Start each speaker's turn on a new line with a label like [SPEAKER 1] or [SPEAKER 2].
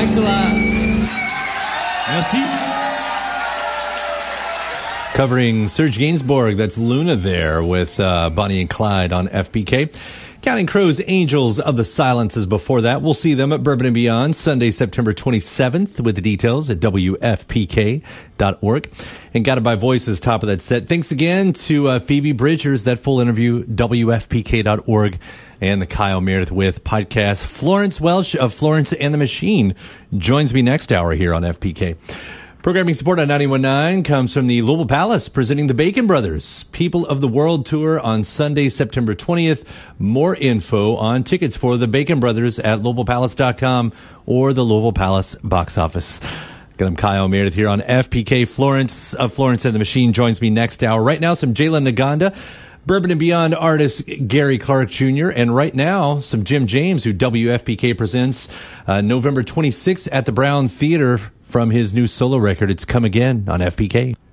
[SPEAKER 1] Thanks a lot.
[SPEAKER 2] Merci.
[SPEAKER 3] Covering Serge Gainsbourg, that's Luna there with Bonnie and Clyde on FPK. Counting Crows, Angels of the Silences before that. We'll see them at Bourbon and Beyond Sunday, September 27th with the details at WFPK.org. And Guided by Voices, top of that set. Thanks again to Phoebe Bridgers, that full interview, WFPK.org. And the Kyle Meredith with podcast. Florence Welch of Florence and the Machine joins me next hour here on FPK. Programming support on 91.9 comes from the Louisville Palace, presenting the Bacon Brothers People of the World Tour on Sunday, September 20th. More info on tickets for the Bacon Brothers at LouisvillePalace.com or the Louisville Palace box office. I'm Kyle Meredith here on FPK. Florence of Florence and the Machine joins me next hour. Right now, some Jalen Naganda, Bourbon and Beyond artist Gary Clark Jr., and right now, some Jim James, who WFPK presents November 26th at the Brown Theater from his new solo record. It's Come Again on FPK.